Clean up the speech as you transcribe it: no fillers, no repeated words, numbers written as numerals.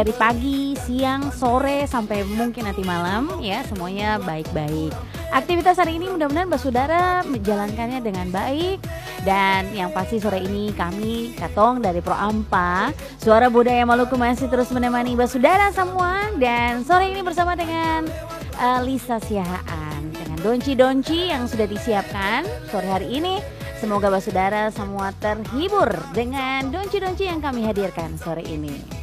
Dari pagi, siang, sore, sampai mungkin nanti malam ya, semuanya baik-baik. Aktivitas hari ini mudah-mudahan Basudara menjalankannya dengan baik. Dan yang pasti sore ini kami, Katong dari Pro Ampa, Suara Budaya Maluku masih terus menemani Basudara semua. Dan sore ini bersama dengan Lisa Siahaan, dengan donci-donci yang sudah disiapkan sore hari ini. Semoga Basudara semua terhibur dengan donci-donci yang kami hadirkan sore ini.